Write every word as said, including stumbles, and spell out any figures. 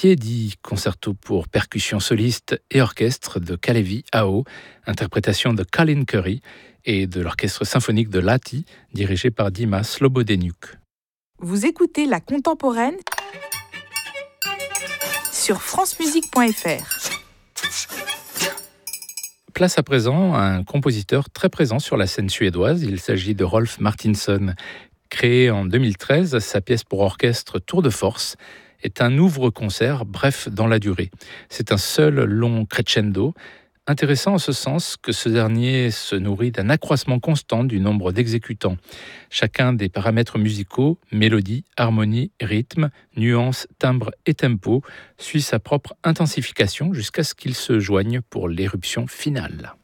Chiedi, concerto pour percussion soliste et orchestre de Kalevi Ao, interprétation de Colin Currie et de l'orchestre symphonique de Lahti, dirigé par Dima Slobodeniuk. Vous écoutez La Contemporaine sur francemusique point f r. Place à présent à un compositeur très présent sur la scène suédoise. Il s'agit de Rolf Martinsson. Créé en deux mille treize, sa pièce pour orchestre Tour de force est un ouvre-concert bref dans la durée. C'est un seul long crescendo, intéressant en ce sens que ce dernier se nourrit d'un accroissement constant du nombre d'exécutants. Chacun des paramètres musicaux, mélodie, harmonie, rythme, nuances, timbre et tempo, suit sa propre intensification jusqu'à ce qu'il se joigne pour l'éruption finale.